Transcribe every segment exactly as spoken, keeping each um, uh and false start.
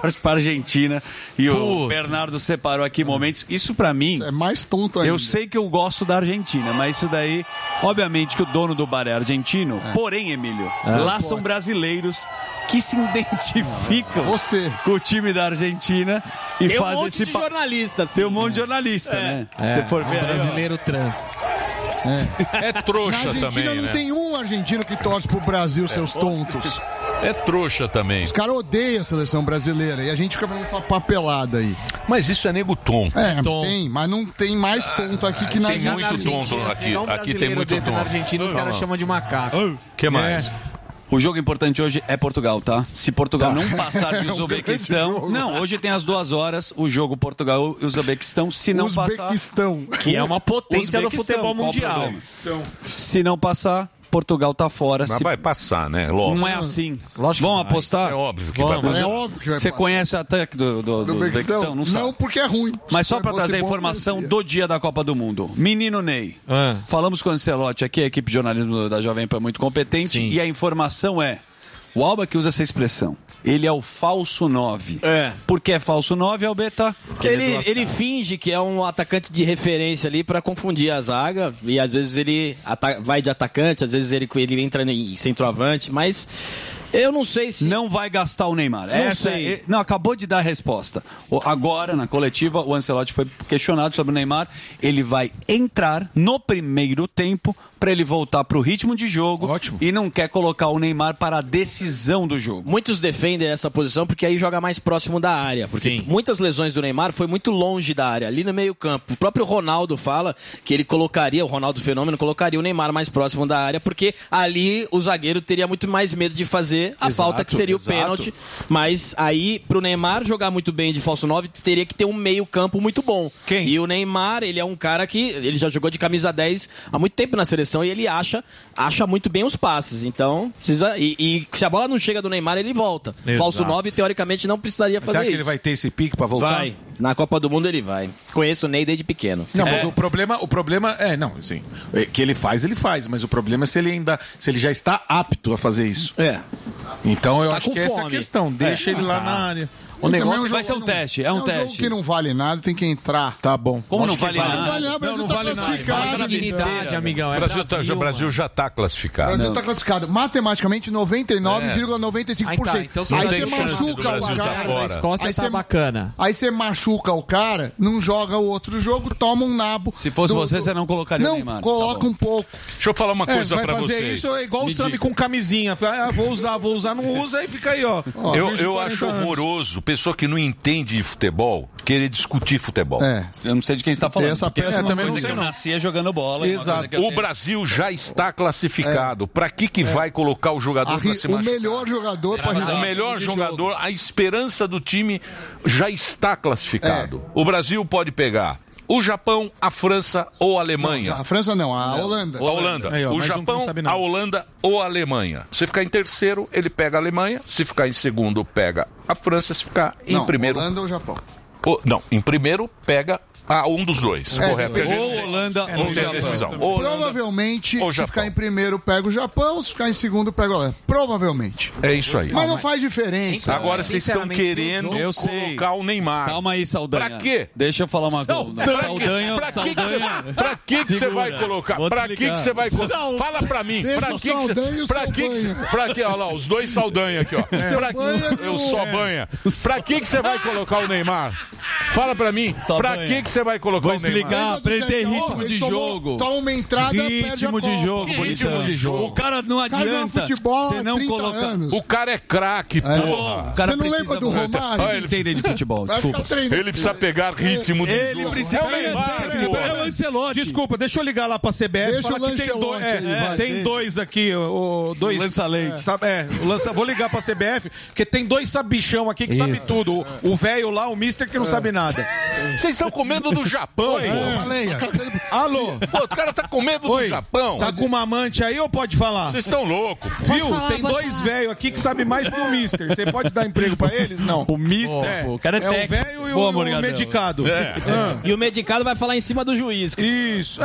torce para a Argentina. E Putz. o Bernardo separou aqui momentos. Isso pra mim... É mais tonto ainda. Eu sei que eu gosto da Argentina, mas isso daí... Obviamente que o dono do bar é argentino. É. Porém, Emílio, é. lá Pode. são brasileiros que se identificam Você. com o time da Argentina e Tem fazem um monte esse... de jornalista. Assim, Tem um monte de jornalista, é. né? É. Se for ver, um brasileiro trans. É, é trouxa também, Na Argentina também, não né? tem um argentino que torce pro Brasil, seus tontos. É trouxa também. Os caras odeiam a seleção brasileira e a gente fica fazendo essa papelada aí. Mas isso é nego tonto. É, Tom. tem, mas não tem mais tonto aqui que na Tem Argentina. muito tonto aqui. Um aqui tem muito tonto. Na Argentina os caras chamam de macaco. O que mais? É. O jogo importante hoje é Portugal, tá? Se Portugal tá. não passar de Uzbequistão... Não, hoje tem as duas horas o jogo Portugal e Uzbequistão. Se não Uzbequistão. passar... Que é uma potência do futebol mundial. Se não passar... Portugal tá fora. Mas se... vai passar, né? Lógico. Não é assim. Lógico Vamos apostar? É óbvio que Vamos. vai passar. É óbvio que vai Você passar. conhece o ataque do, do, do Uzbequistão? Não sabe. Não, porque é ruim. Mas só Se para fosse trazer a bom, informação conhecia. do dia da Copa do Mundo. Menino Ney. Ah. Falamos com o Ancelotti aqui, a equipe de jornalismo da Jovem Pan é muito competente. Sim. E a informação é... O Alba que usa essa expressão. Ele é o falso nove. É. Por que é falso nove, Albeta? Ele, ele, ele finge que é um atacante de referência ali pra confundir a zaga. E às vezes ele vai de atacante, às vezes ele, ele entra em centroavante, mas... Eu não sei se... Não vai gastar o Neymar. Não Essa sei. É... Não, acabou de dar a resposta. Agora, na coletiva, o Ancelotti foi questionado sobre o Neymar. Ele vai entrar no primeiro tempo para ele voltar para o ritmo de jogo. Ótimo. E não quer colocar o Neymar para a decisão do jogo. Muitos defendem essa posição porque aí joga mais próximo da área. Porque Sim. muitas lesões do Neymar foi muito longe da área, ali no meio campo. O próprio Ronaldo fala que ele colocaria, o Ronaldo Fenômeno colocaria o Neymar mais próximo da área, porque ali o zagueiro teria muito mais medo de fazer a Exato, falta que seria exato. o pênalti. Mas aí, pro Neymar jogar muito bem de falso nove, teria que ter um meio campo muito bom. Quem? E o Neymar, ele é um cara que ele já jogou de camisa dez há muito tempo na seleção e ele acha, acha muito bem os passes. Então, precisa... E, e se a bola não chega do Neymar, ele volta. Exato. Falso nove, teoricamente, não precisaria fazer Será que isso. ele vai ter esse pique pra voltar? Vai. Na Copa do Mundo ele vai. Conheço o Ney desde pequeno. Não, É. mas o problema, o problema é, não, assim, é que ele faz, ele faz, mas o problema é se ele ainda, se ele já está apto a fazer isso. É. Então eu Tá acho com que essa é a fome. questão, deixa É. ele lá na área. O negócio Também vai ser um não- teste, é um é um teste. jogo que não vale nada, tem que entrar. Tá bom. Como não Acho que vale Não nada? vale nada, o Brasil Não, não tá vale nada. classificado. Fala da dignidade, besteira, amigão. O É Brasil, tá- o Brasil já está O classificado. Brasil Não. está classificado matematicamente noventa e nove vírgula noventa e cinco por cento. Ah, tá, então você Aí não você tem chance do machuca o Brasil estar cara. fora. A Escócia Aí tá você- bacana. Aí você machuca o cara, não joga o outro jogo, toma um nabo. Se fosse do- você, do- você não colocaria o Não, Neymar. Tá coloca bom. um pouco. Deixa eu falar uma É, coisa vai pra fazer vocês. isso é igual Me o Sami diga. com camisinha. Fala, ah, vou usar, vou usar, não usa e fica aí, ó. Ó, Eu, vejo eu quarenta acho anos. horroroso pessoa que não entende de futebol querer discutir futebol. É. Eu não sei de quem está falando. Essa porque peça é uma também não coisa sei, que eu não. nascia jogando bola. é uma Exato. coisa que eu O tenho- Brasil já está classificado. Pra que que vai colocar o jogador A pra ri- se o machucar? melhor jogador para O riscar. melhor jogador, a esperança do time já está classificado. O Brasil pode pegar o Japão, a França ou a Alemanha. A França não, a Holanda. A Holanda. Aí, ó, o mais um que Japão, não sabe nada. a Holanda ou a Alemanha. Se ficar em terceiro, ele pega a Alemanha. Se ficar em segundo, pega a França. Se ficar em Não, primeiro... Holanda ou Japão. o- não, em primeiro pega a um dos dois. É, correto? depende. Porque a gente Ou Holanda não ou tem Japão. decisão. Ou Holanda Provavelmente, ou se Japão. ficar em primeiro, pega o Japão. Se ficar em segundo, pega a Holanda. Provavelmente. É isso aí. Mas não faz diferença. Agora vocês estão querendo Eu sei. colocar o Neymar. Calma aí, Saldanha. Pra quê? Deixa eu falar uma coisa. Pra quê? Saldanha, Pra que que você- Saldanha. pra que que você Segura. vai colocar? Vou te Pra que que explicar. você vai colocar? Fala pra mim. Deixa Pra o que que você... Saldanha e o Pra que que você... Saldanha. Pra que... Olha lá, os dois Saldanha aqui, ó. Pra que... banha Eu no- só banha. Pra que que você vai colocar o Neymar? Fala pra mim. Só Pra banha. que que você vai colocar Vou o Neymar? explicar. Lembra do pra ele ter sete a um? ritmo de Ele tomou- jogo. Toma uma entrada, perde a Ritmo de Copa. jogo, Que bonitão. ritmo de jogo? O cara não O cara joga adianta. futebol Você há não trinta coloca. anos. O cara é craque, porra. O cara Você não precisa lembra do muito. Romário? Vocês entendem de futebol, Vai desculpa. ficar treinando. Ele precisa pegar ritmo de Ele jogo. precisa. É o Neymar, É porra. o Ancelotti. Desculpa, deixa eu ligar lá pra C B F. Deixa falar o que tem, Lancelotti dois, é, aí, é, vai. tem dois aqui, o, o dois. O lança-leite. É, sabe- é, o lança, vou ligar pra C B F, porque tem dois sabichão aqui que sabe tudo. O velho lá, o mister que não sabe nada. Vocês estão com medo do Japão, Oi. porra. Falei, Alô? Pô, o cara tá com medo Oi. do Japão. Tá com uma amante aí ou pode falar? Vocês estão loucos. Viu? falar, Tem pode dois falar. velhos aqui que sabem mais que o mister. Você pode dar emprego pra eles? Não. O mister, É. pô. O cara é, É o técnico. velho e o, Boa, o Morgadão. medicado. É. Ah. E o medicado vai falar em cima do juiz. Isso.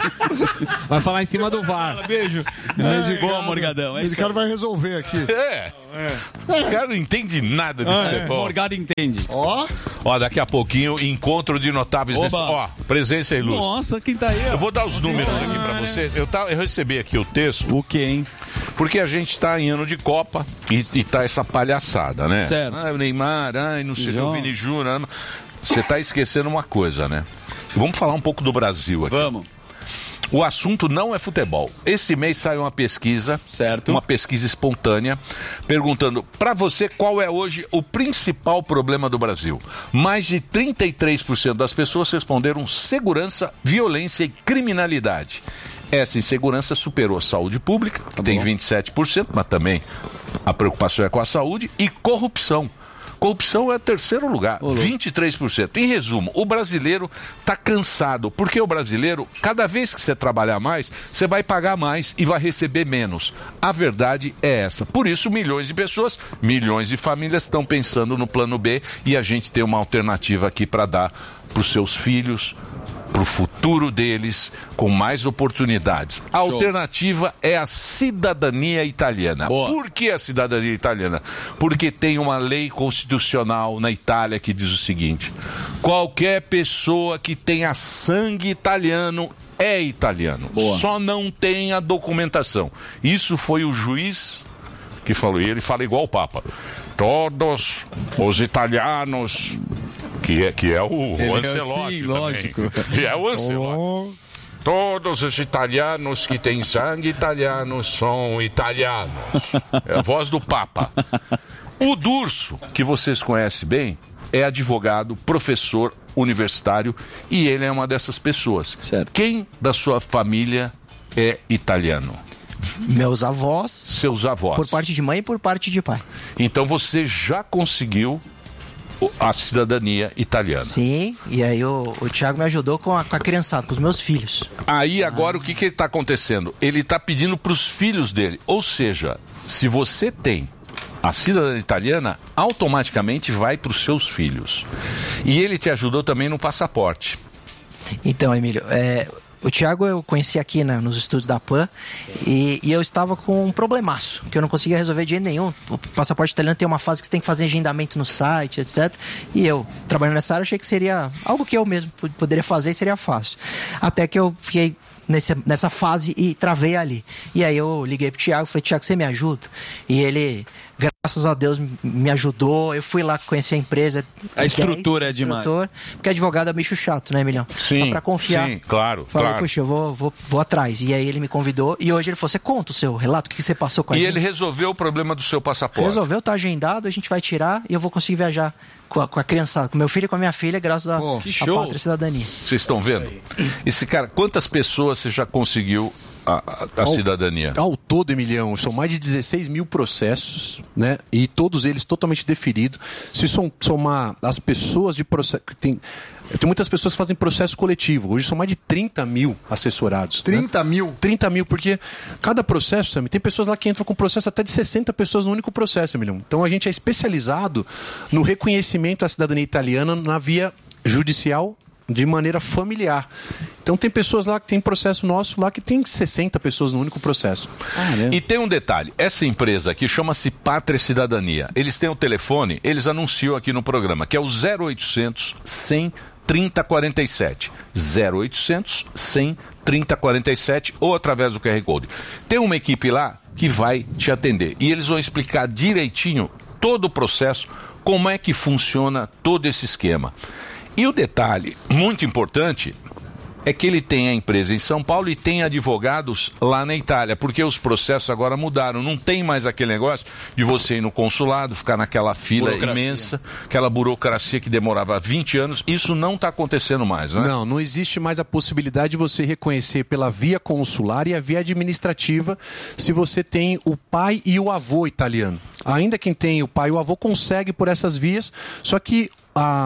Vai falar em cima do V A R. Beijo. Boa, Morgadão. É Esse isso cara vai resolver aqui. É. Esse cara não entende nada de aí. futebol. Morgado entende. Ó, Ó, daqui a pouquinho, encontro de notáveis. Oba. Desse... Ó, presença ilustre. Nossa, quem tá aí? Eu vou dar os números aqui pra você. Eu, tá, eu recebi aqui o texto, O que, hein? porque a gente tá em ano de Copa e, e tá essa palhaçada, né? Certo. Ah, o Neymar, ai, não sei o que, o João. Vini Júnior. Você tá esquecendo uma coisa, né? Vamos falar um pouco do Brasil aqui. Vamos. O assunto não é futebol. Esse mês saiu uma pesquisa, Certo. uma pesquisa espontânea, perguntando para você qual é hoje o principal problema do Brasil. Mais de trinta e três por cento das pessoas responderam segurança, violência e criminalidade. Essa insegurança superou a saúde pública, que tem vinte e sete por cento, mas também a preocupação é com a saúde, e corrupção. Corrupção é terceiro lugar, vinte e três por cento. Em resumo, o brasileiro está cansado, porque o brasileiro, cada vez que você trabalhar mais, você vai pagar mais e vai receber menos. A verdade é essa. Por isso, milhões de pessoas, milhões de famílias estão pensando no plano B e a gente tem uma alternativa aqui para dar para os seus filhos, para o futuro deles, com mais oportunidades. A alternativa é a cidadania italiana. Boa. Por que a cidadania italiana? Porque tem uma lei constitucional na Itália que diz o seguinte: qualquer pessoa que tenha sangue italiano é italiano. Boa. Só não tem a documentação. Isso foi o juiz que falou, e ele fala igual o Papa. Todos os italianos... Que é, que é o, o Ele é Ancelotti assim, também. lógico. Que é o Ancelotti. Todos os italianos que têm sangue italiano são italianos. É a voz do Papa. O Durso, que vocês conhecem bem, é advogado, professor universitário, e ele é uma dessas pessoas. Certo. Quem da sua família é italiano? Meus avós, Seus avós. por parte de mãe e por parte de pai. Então você já conseguiu a cidadania italiana. Sim, e aí o, o Thiago me ajudou com a, com a criançada, com os meus filhos. Aí agora o que que está acontecendo? Ele está pedindo para os filhos dele. Ou seja, se você tem a cidadania italiana, automaticamente vai para os seus filhos. E ele te ajudou também no passaporte. Então, Emílio, é, o Thiago eu conheci aqui na, nos estúdios da P A N e, e eu estava com um problemaço, que eu não conseguia resolver de jeito nenhum. O passaporte italiano tem uma fase que você tem que fazer agendamento no site, etcétera. E eu, trabalhando nessa área, achei que seria algo que eu mesmo poderia fazer e seria fácil. Até que eu fiquei nesse, nessa fase e travei ali. E aí eu liguei pro Thiago e falei, Thiago, você me ajuda? E ele... Graças a Deus me ajudou. Eu fui lá conhecer a empresa. A estrutura é demais. Instrutor, porque advogado é bicho chato, né, Emilhão? Sim, Mas pra confiar. sim, claro, Falei, claro. puxa, eu vou, vou, vou atrás. E aí ele me convidou. E hoje ele falou: você conta o seu relato? O que você passou com a E gente? ele resolveu o problema do seu passaporte. Resolveu, tá agendado. A gente vai tirar e eu vou conseguir viajar com a, com a criançada, com meu filho e com a minha filha, graças a, Oh, que a show. pátria e cidadania. Vocês estão vendo? Esse cara, quantas pessoas você já conseguiu a, a, a cidadania? Ao todo, Emilhão, são mais de dezesseis mil processos, né? E todos eles totalmente deferidos. Se som- somar as pessoas de processo... Tem, tem muitas pessoas que fazem processo coletivo. Hoje são mais de trinta mil assessorados. trinta mil. trinta mil, porque cada processo, Sammy, tem pessoas lá que entram com processo até de sessenta pessoas no único processo, Emilhão. Então a gente é especializado no reconhecimento da cidadania italiana na via judicial de maneira familiar. Então tem pessoas lá que tem processo nosso lá que tem sessenta pessoas no único processo. E tem um detalhe, essa empresa aqui chama-se Pátria Cidadania. Eles têm o telefone, eles anunciam aqui no programa, que é o zero oitocentos, cem, trinta, quarenta e sete. zero oitocentos, cem, trinta, quarenta e sete ou através do Q R Code. Tem uma equipe lá que vai te atender e eles vão explicar direitinho todo o processo, como é que funciona todo esse esquema. E o detalhe muito importante é que ele tem a empresa em São Paulo e tem advogados lá na Itália, porque os processos agora mudaram. Não tem mais aquele negócio de você ir no consulado, ficar naquela fila Burocracia. imensa, aquela burocracia que demorava vinte anos. Isso não está acontecendo mais, não é? Não, não existe mais a possibilidade de você reconhecer pela via consular e a via administrativa se você tem o pai e o avô italiano. Ainda quem tem o pai e o avô consegue por essas vias, só que a,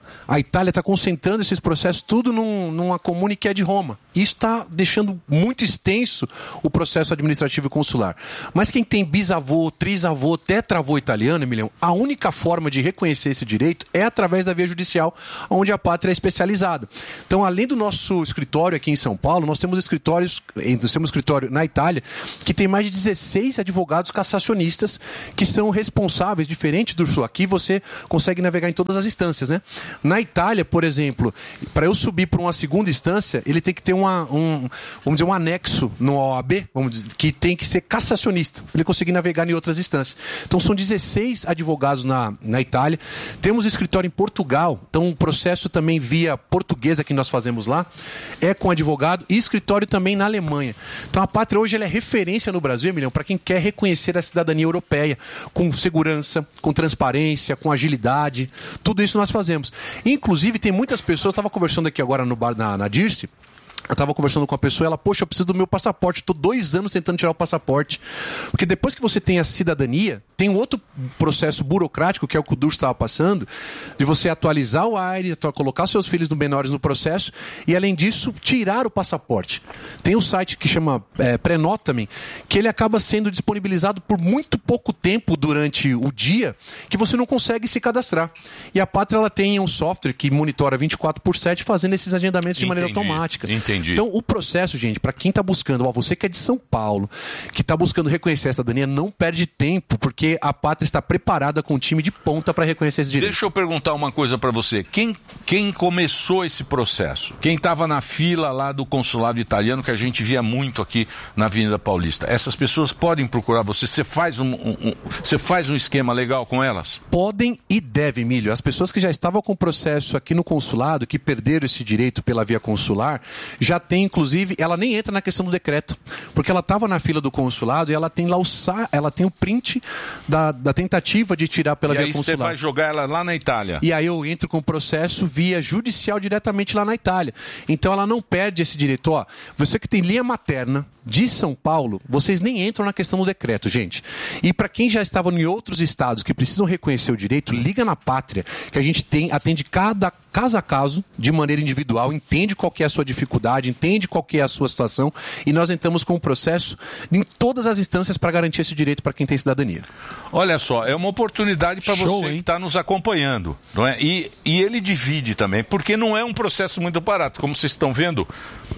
A Itália está concentrando esses processos tudo num, numa comune que é de Roma. Isso está deixando muito extenso o processo administrativo e consular. Mas quem tem bisavô, trisavô, tetravô italiano, Emilhão, a única forma de reconhecer esse direito é através da via judicial, onde a pátria é especializada. Então, além do nosso escritório aqui em São Paulo, nós temos escritórios, nós temos escritório na Itália, que tem mais de dezesseis advogados cassacionistas que são responsáveis, diferente do sul. Aqui você consegue navegar em todas as instâncias, né? Na Itália, por exemplo, para eu subir para uma segunda instância, ele tem que ter uma, um, vamos dizer, um anexo no O A B, vamos dizer, que tem que ser cassacionista, para ele conseguir navegar em outras instâncias. Então são dezesseis advogados na, na Itália. Temos escritório em Portugal, então o processo também via portuguesa que nós fazemos lá, é com advogado, e escritório também na Alemanha. Então a pátria hoje ela é referência no Brasil, Emilhão, para quem quer reconhecer a cidadania europeia, com segurança, com transparência, com agilidade, tudo isso nós fazemos. Inclusive tem muitas pessoas, estava conversando aqui agora no bar na, na Dirce, eu estava conversando com a pessoa, ela, poxa, eu preciso do meu passaporte, estou dois anos tentando tirar o passaporte. Porque depois que você tem a cidadania, tem um outro processo burocrático, que é o que o Durso estava passando, de você atualizar o A I R E, colocar seus filhos menores no processo e, além disso, tirar o passaporte. Tem um site que chama é, Prenota-me, que ele acaba sendo disponibilizado por muito pouco tempo durante o dia, que você não consegue se cadastrar. E a Pátria ela tem um software que monitora vinte e quatro por sete, fazendo esses agendamentos de Entendi. maneira automática. Entendi. Então, o processo, gente, para quem está buscando, ó, você que é de São Paulo, que está buscando reconhecer a cidadania, não perde tempo, porque a Pátria está preparada com um time de ponta para reconhecer esse direito. Deixa eu perguntar uma coisa para você. Quem, quem começou esse processo? Quem estava na fila lá do consulado italiano, que a gente via muito aqui na Avenida Paulista? Essas pessoas podem procurar você? Você faz um, um, um, você faz um esquema legal com elas? Podem e devem, Emílio. As pessoas que já estavam com o processo aqui no consulado, que perderam esse direito pela via consular, já tem, inclusive, ela nem entra na questão do decreto, porque ela estava na fila do consulado e ela tem lá o, ela tem o print da, da tentativa de tirar pela e via aí consular. Você vai jogar ela lá na Itália. E aí eu entro com o processo via judicial diretamente lá na Itália. Então ela não perde esse direito. Ó, você que tem linha materna de São Paulo, vocês nem entram na questão do decreto, gente. E para quem já estava em outros estados que precisam reconhecer o direito, liga na Pátria, que a gente tem, atende cada caso a caso, de maneira individual, entende qual que é a sua dificuldade, entende qual que é a sua situação, e nós entramos com o processo em todas as instâncias para garantir esse direito para quem tem cidadania. Olha só, é uma oportunidade para você hein? que está nos acompanhando, não é? E, e ele divide também, porque não é um processo muito barato, como vocês estão vendo.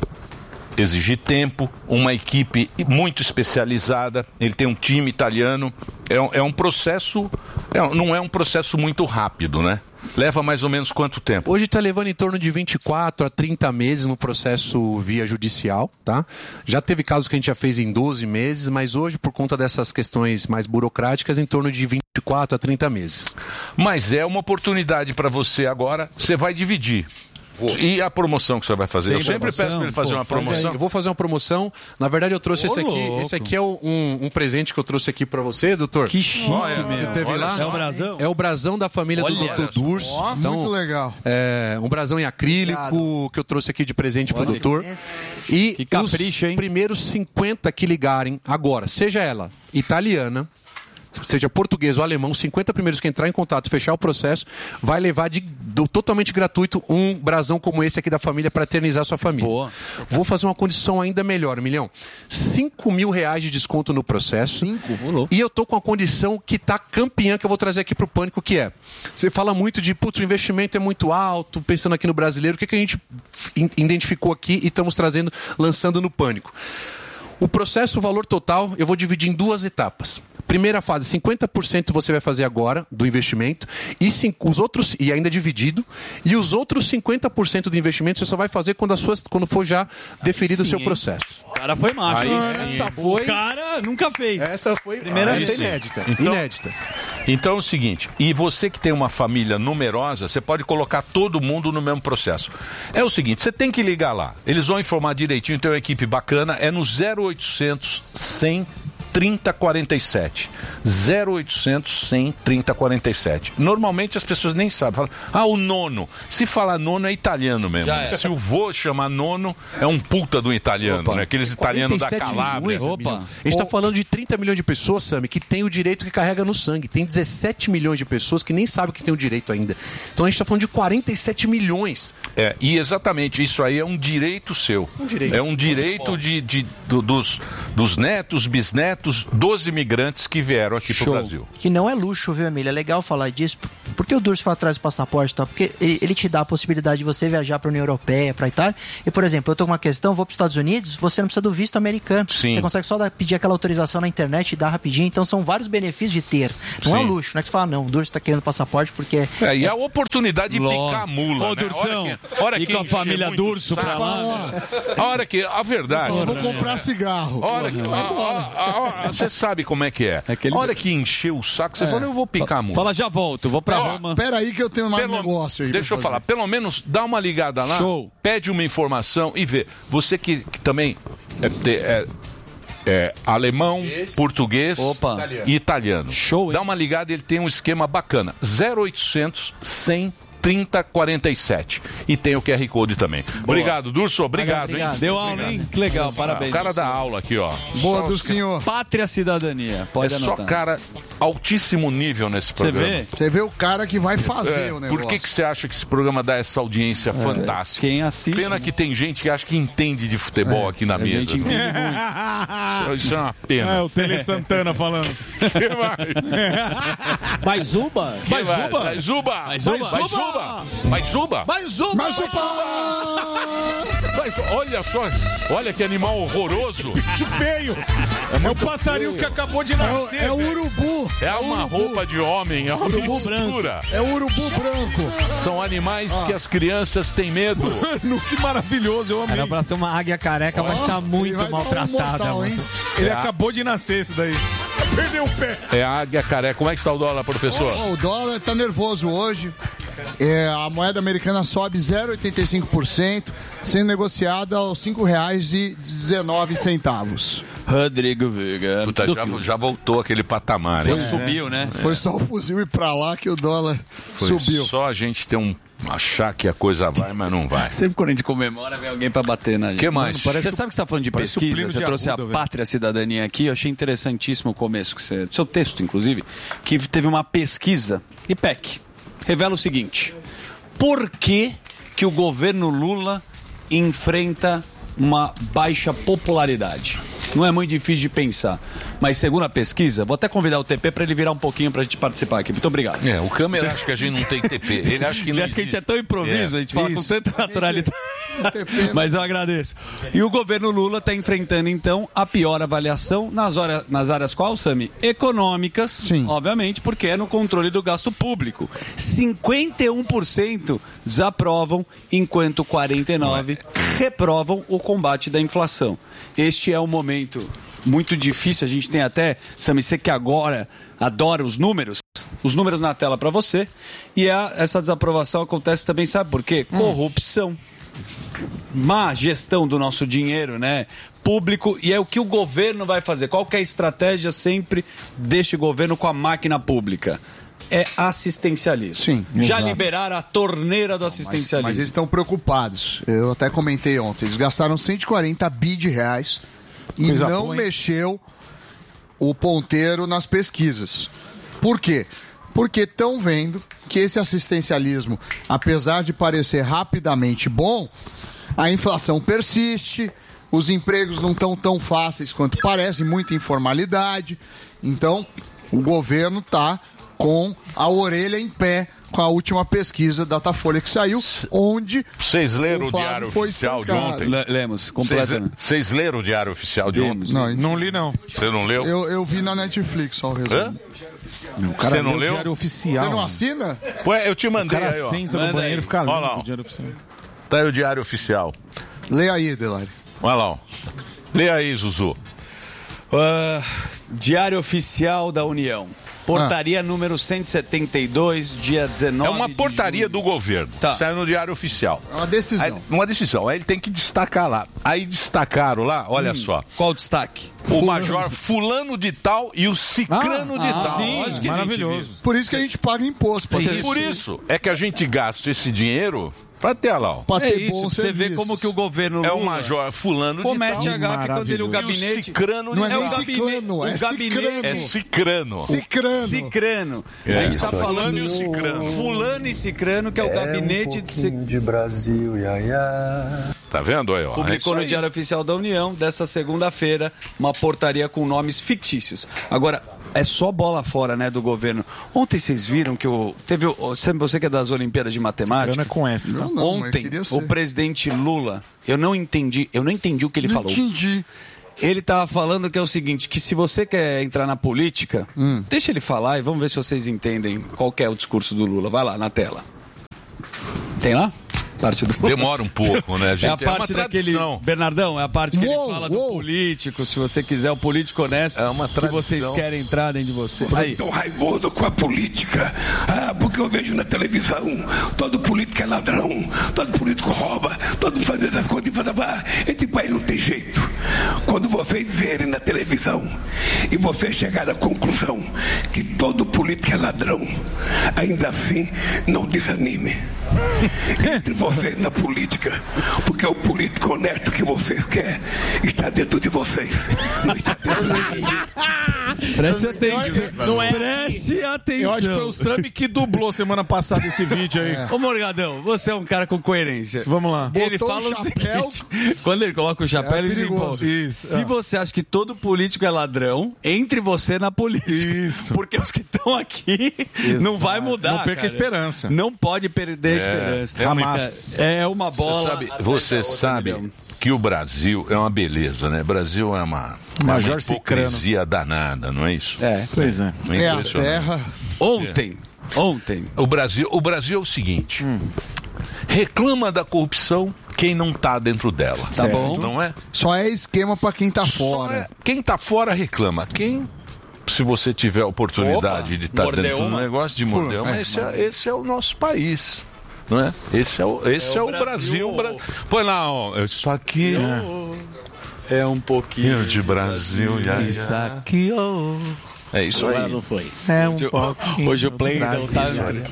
Exigir tempo, uma equipe muito especializada, ele tem um time italiano, é um, é um processo, é, não é um processo muito rápido, né? Leva mais ou menos quanto tempo? Hoje está levando em torno de vinte e quatro a trinta meses no processo via judicial, tá? Já teve casos que a gente já fez em doze meses, mas hoje, por conta dessas questões mais burocráticas, em torno de vinte e quatro a trinta meses. Mas é uma oportunidade para você agora, você vai dividir. E a promoção que você vai fazer? Tem eu sempre peço para ele fazer Pô, uma promoção. Eu vou fazer uma promoção. Na verdade, eu trouxe Ô, esse aqui. louco. Esse aqui é um, um presente que eu trouxe aqui para você, doutor. Que chique, Olha, você teve lá? É o brasão? É o brasão da família Olha, do doutor Durso. Ó, Então, muito legal. É, um brasão em acrílico Obrigado. que eu trouxe aqui de presente para o doutor. E Que capricho, os hein? primeiros cinquenta que ligarem agora, seja ela italiana, seja português ou alemão, cinquenta primeiros que entrar em contato e fechar o processo, vai levar de, do, totalmente gratuito um brasão como esse aqui da família para eternizar sua família. Boa. Vou fazer uma condição ainda melhor, Milhão. cinco mil reais de desconto no processo. Cinco? E eu tô com a condição que tá campeã, que eu vou trazer aqui pro Pânico, que é, você fala muito de, putz, o investimento é muito alto, pensando aqui no brasileiro, o que, que a gente identificou aqui e estamos trazendo, lançando no Pânico? O processo, o valor total, eu vou dividir em duas etapas. Primeira fase, cinquenta por cento você vai fazer agora do investimento e cinco, os outros e ainda dividido, e os outros cinquenta por cento do investimento você só vai fazer quando, as suas, quando for já definido o seu hein? processo. O cara foi macho. Aí hein? sim. Essa foi, O cara nunca fez. essa foi Primeira essa é vez. inédita. Então- inédita. Então é o seguinte, e você que tem uma família numerosa, você pode colocar todo mundo no mesmo processo. É o seguinte, você tem que ligar lá. Eles vão informar direitinho, tem uma equipe bacana, é no zero oitocentos cem trinta quarenta e sete. zero oitocentos cem trinta quarenta e sete. Normalmente as pessoas nem sabem. Falam, ah, o nono. Se falar nono é italiano mesmo. Já é. Se o vô chamar nono, é um puta do italiano, Opa. né? Aqueles italianos da quarenta e sete Calábria. milhões, Opa. A gente está falando de trinta milhões de pessoas, Sami, que tem o direito que carrega no sangue. Tem dezessete milhões de pessoas que nem sabem que tem o direito ainda. Então a gente está falando de quarenta e sete milhões. É, e exatamente, isso aí é um direito seu. Um direito. É um direito de, de, do- dos, dos netos, bisnetos dos imigrantes que vieram aqui pro Show. Brasil. Que não é luxo, viu, Emília? É legal falar disso. Por que o Durso foi atrás do passaporte e tal? Porque ele, ele te dá a possibilidade de você viajar para a União Europeia, para a Itália. E, por exemplo, eu tô com uma questão, vou para os Estados Unidos, você não precisa do visto americano. Sim. Você consegue só dar- pedir aquela autorização na internet e dar rapidinho. Então, são vários benefícios de ter. Não é um Sim. luxo. Não é que você fala, não, o Durso está querendo passaporte porque... É, e a oportunidade de Lógico. picar a mula, Ô, né? Dursão, Hora que- hora e que com a encher família muito Durso saco. pra lá. A hora que... A verdade... Eu vou comprar cigarro. A hora que, a- a- a- a- você sabe como é que é. É que ele- A hora que encheu o saco, você fala, eu vou picar a mula. Fala, já volto, vou pra Ó, Roma. Pera aí que eu tenho mais Pelo- um negócio aí. Deixa pra eu fazer. falar, pelo menos dá uma ligada lá, Show. pede uma informação e vê. Você que, que também é, te- é- é alemão, português Opa. e italiano. Show, hein? Dá uma ligada, ele tem um esquema bacana. zero oitocentos cem trinta quarenta e sete. E tem o Q R Code também. Obrigado, Durso. Obrigado, hein? Deu aula, hein? Que legal, parabéns. O cara da aula aqui, ó. Boa Só do os- senhor. Pátria Cidadania, É pode só anotar. cara altíssimo nível nesse Você programa. vê? Você vê o cara que vai fazer É, o negócio. por que, que você acha que esse programa dá essa audiência fantástica? Quem assiste... Pena que tem gente que acha que entende de futebol aqui na A mesa. gente entende muito. Isso é uma pena. É o Tele Santana falando. Que mais? Mais uma? Que mais? Mais Zuba! Mais Zuba! Mais Zuba! Mais Zuba! Mais um, mais um. Mas olha só, olha que animal horroroso. Que feio. É, o passarinho que acabou de É o, nascer. é o velho. urubu. É uma roupa de homem, é uma mistura. É o urubu branco. São animais que as crianças têm medo. Mano, que maravilhoso, eu amei. Era pra ser uma águia careca, mas tá Ele muito vai dar um maltratada, mortal, mano. hein? Ele acabou de nascer esse daí. Perdeu o pé. É a águia careca. Como é que está o dólar, professor? Ó, o dólar tá nervoso hoje. É, a moeda americana sobe zero vírgula oitenta e cinco por cento, sendo negociada aos cinco reais e dezenove centavos. Rodrigo Veiga. Puta, já, já voltou aquele patamar, hein? Foi, subiu, né? Foi só o fuzil ir pra lá que o dólar Foi subiu. só a gente ter um... achar que a coisa vai, mas não vai. Sempre quando a gente comemora, vem alguém pra bater na gente. Que mais? Mano, você sabe que você tá falando de parece o pesquisa? Plínio Você de trouxe Arruda, a velho. Pátria Cidadania aqui. Eu achei interessantíssimo o começo, que você, seu texto, inclusive, que teve uma pesquisa, I P E C, revela o seguinte: por que, que o governo Lula enfrenta uma baixa popularidade? Não é muito difícil de pensar. Mas segundo a pesquisa, vou até convidar o T P para ele virar um pouquinho pra gente participar aqui. Muito obrigado. É, o câmera acha que a gente não tem T P. Ele acha que não Ele acha que a gente é existe. tão improviso, É. a gente fala com Isso. tanta naturalidade. Mas eu agradeço. E o governo Lula está enfrentando, então, a pior avaliação nas, hora, nas áreas qual, Sami? Econômicas, Sim. obviamente, porque é no controle do gasto público. cinquenta e um por cento desaprovam, enquanto quarenta e nove por cento reprovam o combate da inflação. Este é um momento muito difícil, a gente tem até, Sami, você que agora adora os números, os números na tela para você, e a, essa desaprovação acontece também, sabe por quê? Corrupção. Má gestão do nosso dinheiro, né? Público, e é o que o governo vai fazer. Qual que é a estratégia sempre deste governo com a máquina pública? É assistencialismo. Sim, Já exato. liberaram a torneira do assistencialismo. Mas eles estão preocupados. Eu até comentei ontem. Eles gastaram cento e quarenta bi de reais e Coisa não boa, hein? mexeu o ponteiro nas pesquisas. Por quê? Porque estão vendo que esse assistencialismo, apesar de parecer rapidamente bom, a inflação persiste, os empregos não estão tão fáceis quanto parece, muita informalidade. Então, o governo está com a orelha em pé com a última pesquisa Datafolha que saiu, onde Vocês leram o, Flávio diário foi oficial de espancado. ontem? Le- Lemos, Vocês completamente. vocês leram o diário oficial de ontem? Não, Não li, não. Você não leu? eu, eu vi na Netflix só o Hã? resumo. Você não O leu? diário oficial. Você não assina? Pô, eu te O mandei cara aí, ó. senta Manda no banheiro aí. e fica Olha lá, lendo ó. o diário oficial. Tá aí o diário oficial. Lê aí, Delari. Olha lá, ó. Lê aí, Zuzu. Ah, Diário Oficial da União. Portaria ah. número cento e setenta e dois, dia dezenove. É uma portaria do governo. Tá. Saiu no Diário Oficial. É uma decisão. Aí, uma decisão. Aí ele tem que destacar lá. Aí destacaram lá, olha hum, só. Qual o destaque? O fulano. Major fulano de tal e o cicrano ah, de ah, tal. Sim, maravilhoso. Por isso que a gente paga imposto. Por isso. por isso é que a gente gasta esse dinheiro pra ter lá, ó. Pra ter é isso, bons você serviços. vê como que o governo é Lula o major fulano comete de tal. a gafe quando ele o gabinete... E o cicrano não é, é nem o ciclano, é gabinete é cicrano. Cicrano. Cicrano. É. A gente tá Fulano falando e o cicrano. Fulano e cicrano, que é o é gabinete um de cicrano. de Brasil, ia, ia. Tá vendo aí, ó? Publicou é no Diário Oficial da União, dessa segunda-feira, uma portaria com nomes fictícios. Agora, é só bola fora, né, do governo. Ontem vocês viram que o... Teve o... Você que é das Olimpíadas de Matemática... É com essa. Não, não, Ontem, o presidente Lula, eu não entendi, eu não entendi o que ele não falou. Entendi. Ele tava falando que é o seguinte, que se você quer entrar na política, hum. deixa ele falar e vamos ver se vocês entendem qual que é o discurso do Lula. Vai lá, na tela. Tem lá? Parte do... Demora um pouco, né, gente? É a parte é daquele... Bernardão, é a parte que uou, ele fala uou. do político, se você quiser, o político honesto, é uma que vocês querem entrar dentro de você. Aí. Estou raivoso com a política, ah, porque eu vejo na televisão, todo político é ladrão, todo político rouba, todo mundo faz essas coisas e faz, ah, esse país não tem jeito. Quando vocês verem na televisão e vocês chegarem à conclusão que todo político é ladrão, ainda assim, não desanime. Entre vocês na política, porque o político honesto que vocês querem está dentro de vocês, não está dentro de mim. Preste atenção. Não é. Preste atenção. Eu acho que foi o Sami que dublou semana passada esse vídeo aí. É. Ô Morgadão, você é um cara com coerência. Vamos lá. Ele Botou fala o, o chapéu, seguinte: quando ele coloca o chapéu, é ele diz: Isso. se você acha que todo político é ladrão, entre você na política. Isso. Porque os que estão aqui Exato. não vai mudar. Não perca cara. a esperança. Não pode perder a É, esperança. é, é uma bola. Você sabe, você sabe que o Brasil é uma beleza, né? O Brasil é uma, uma, uma hipocrisia danada, não é isso? É, pois é. É, é a terra. Ontem, é. ontem. O Brasil, o Brasil é o seguinte: hum. reclama da corrupção quem não tá dentro dela. Tá bom. Não é? Só é esquema pra quem tá Só fora. É, quem tá fora reclama. Quem... Se você tiver a oportunidade Opa, de estar tá dentro do negócio, de morder uma, esse, é, esse é o nosso país. Não é? Esse é o, esse é, é o Brasil. Brasil. Põe lá, ó. Isso aqui é, é um pouquinho de Brasil. Brasil. Já, isso aqui, ó. É isso aí. Não foi. É um hoje, pouquinho hoje o play não tá.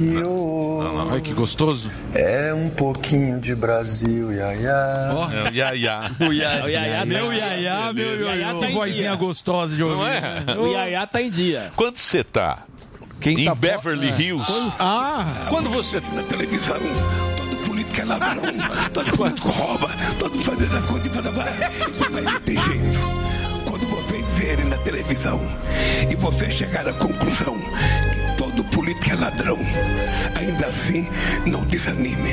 Ai, que gostoso. É um pouquinho de Brasil, iaiá. Oh. É o iaiá. O iaiá. Meu iaiá, meu iaiá. Que vozinha gostosa de ouvir. Não é? O iaiá tá em dia. Quando você tá Quem em tá Beverly fo... Hills? É. Ah! Quando você na televisão, todo político é ladrão, todo político rouba, todo mundo faz essas coisas e faz, ah, mas não tem jeito. Quando vocês verem na televisão e vocês chegarem à conclusão que todo político é ladrão, ainda assim, não desanime.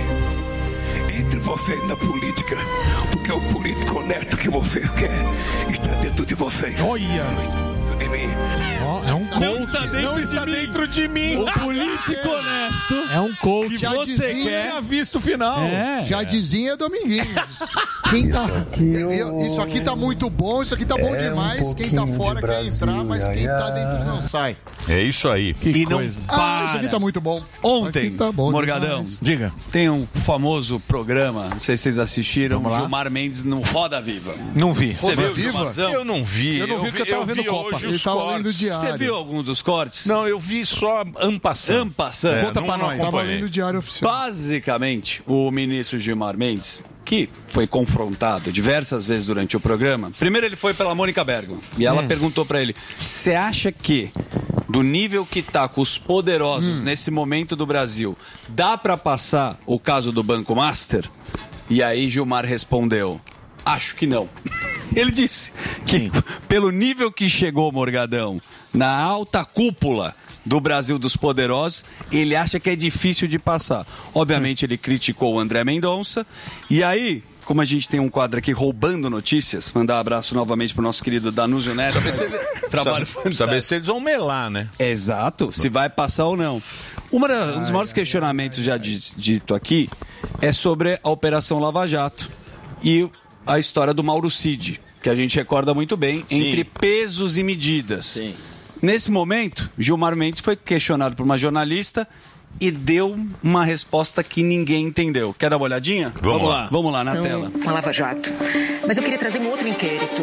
Entre vocês na política, porque o político honesto que vocês querem está dentro de vocês. Olha! Não está dentro de mim. Oh, é um coach. Não está dentro, não de, está mim. dentro de mim. O político honesto é um coach que Já você dizia, quer. Tinha visto o final. É. Já dizia Dominguinhos. Quem tá... isso, aqui eu... isso aqui tá muito bom, isso aqui tá bom é demais. Um quem tá fora de quer entrar, mas quem tá dentro não sai. É isso aí. Que e coisa. não Ah, para. isso aqui tá muito bom. Ontem, tá bom Morgadão, demais. Diga. tem um famoso programa, não sei se vocês assistiram, Gilmar Mendes no Roda Viva. Não vi. Você viu, Viva? Gilmarzão? Eu não vi. Eu não vi porque eu tava vendo vi Copa. hoje Ele os tava lendo o cortes. diário. Você viu algum dos cortes? Não, eu vi só ampassando. Ampassando. Conta pra nós. Tava lendo o diário oficial. Basicamente, o ministro Gilmar Mendes, que foi confrontado diversas vezes durante o programa, primeiro ele foi pela Mônica Bergman, e ela hum. perguntou pra ele, você acha que, do nível que tá com os poderosos hum. nesse momento do Brasil, dá pra passar o caso do Banco Master? E aí Gilmar respondeu, acho que não. Ele disse que, Sim. pelo nível que chegou, Morgadão, na alta cúpula do Brasil dos poderosos, ele acha que é difícil de passar. Obviamente ele criticou o André Mendonça, e aí, como a gente tem um quadro aqui roubando notícias, mandar um abraço novamente pro nosso querido Danúzio Neto. Saber se, ele, trabalho sabe, saber se eles vão melar, né? Exato, se vai passar ou não. Uma da, um dos maiores questionamentos já dito aqui é sobre a Operação Lava Jato e a história do Mauro Cid, que a gente recorda muito bem, Sim. entre pesos e medidas. Sim. Nesse momento, Gilmar Mendes foi questionado por uma jornalista e deu uma resposta que ninguém entendeu. Quer dar uma olhadinha? Vamos, Vamos lá. lá. Vamos lá, na São tela. Com a Lava Jato. Mas eu queria trazer um outro inquérito,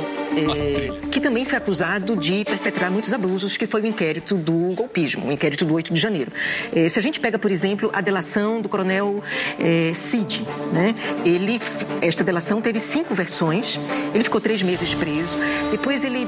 é, que também foi acusado de perpetrar muitos abusos, que foi o inquérito do golpismo, o inquérito do oito de janeiro. É, se a gente pega, por exemplo, a delação do coronel é, Cid, né? Ele, esta delação teve cinco versões, ele ficou três meses preso, depois ele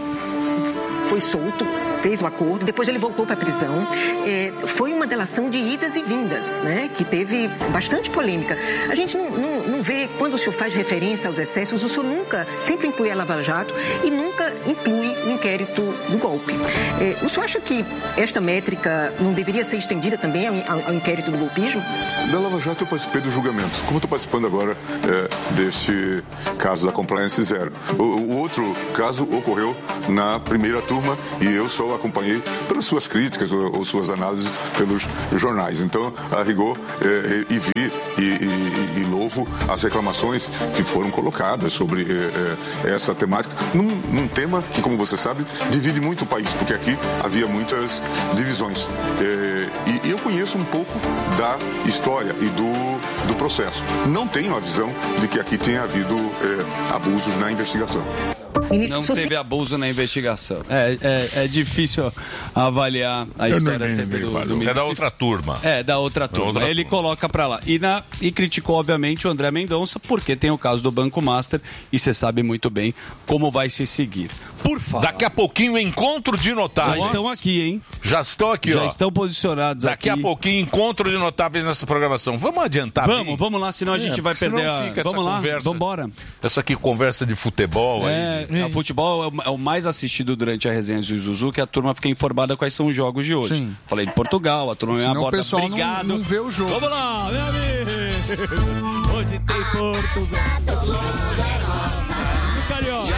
foi solto, fez o acordo, depois ele voltou para a prisão. É, foi uma delação de idas e vindas, né, que teve bastante polêmica. A gente não, não, não vê, quando o senhor faz referência aos excessos, o senhor nunca, sempre inclui a Lava Jato e nunca inclui o inquérito do golpe. É, o senhor acha que esta métrica não deveria ser estendida também ao, ao, ao inquérito do golpismo? Da Lava Jato eu participei do julgamento. Como estou participando agora é, deste caso da Compliance Zero. O, o outro caso ocorreu na primeira turma e eu só acompanhei pelas suas críticas ou, ou suas análises pelos jornais. Então, a rigor, é, e vi e, e, e louvo as reclamações que foram colocadas sobre é, é, essa temática, num, num tema que, como você sabe, divide muito o país, porque aqui havia muitas divisões. É, e, e eu conheço um pouco da história e do, do processo. Não tenho a visão de que aqui tenha havido é, abusos na investigação. Não teve abuso na investigação. É, é, é difícil avaliar a Eu história não sempre do, do É da outra turma. É, da outra turma. outra Ele turma. coloca pra lá. E, na, e criticou, obviamente, o André Mendonça, porque tem o caso do Banco Master e você sabe muito bem como vai se seguir. Por favor. Daqui a pouquinho, encontro de notáveis. Já estão aqui, hein? Já estão aqui, Já ó. estão posicionados Daqui aqui. a pouquinho, encontro de notáveis nessa programação. Vamos adiantar Vamos, bem? vamos lá, senão a gente vai senão perder a... fica essa Vamos lá, conversa. vamos embora. Essa aqui, conversa de futebol. É, aí. o futebol é o, é o mais assistido durante a resenha de Zuzu, que a turma fica informada quais são os jogos de hoje. Sim. Falei de Portugal, a turma me Senão o aborda. pessoal não- Obrigado. não vê o jogo. Vamos lá, meu amigo. Hoje tem Portugal. Do Carioca.